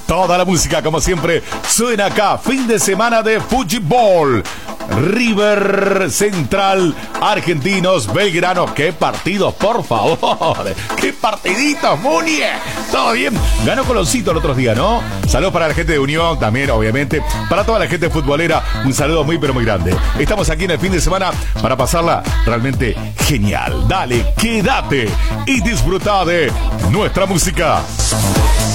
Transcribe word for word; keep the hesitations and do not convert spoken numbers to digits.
Toda la música, como siempre, suena acá. Fin de semana de fútbol. River, Central, Argentinos, Belgrano. ¡Qué partidos, por favor! ¡Qué partiditos, Muni! ¿Todo bien? Ganó Coloncito el otro día, ¿no? Saludos para la gente de Unión también, obviamente. Para toda la gente futbolera, un saludo muy, pero muy grande. Estamos aquí en el fin de semana para pasarla realmente genial. Dale, quédate y disfruta de nuestra música.